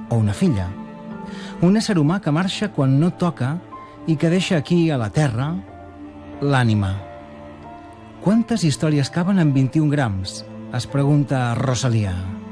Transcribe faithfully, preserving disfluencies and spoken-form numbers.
o una filla. Un ésser humà que marxa quan no toca i que deixa aquí, a la Terra, l'ànima. Quantes històries caben en vint-i-un grams? Es pregunta Rosalia.